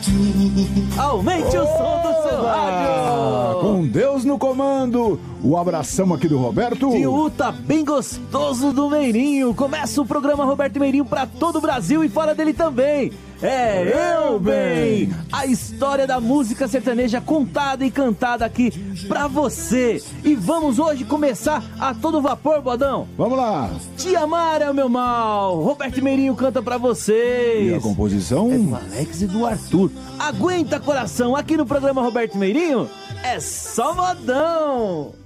Aumente o som do seu rádio. Com Deus no comando, o abração aqui do Roberto. E o tá bem gostoso do Meirinho. Começa o programa Roberto Meirinho pra todo o Brasil e fora dele também. É Eu Bem, a história da música sertaneja contada e cantada aqui pra você. E vamos hoje começar a todo vapor, Bodão. Vamos lá. Te amar é o meu mal. Roberto Meirinho canta pra vocês. E a composição? É do Alex e do Arthur. Aguenta, coração, aqui no programa Roberto Meirinho é só modão.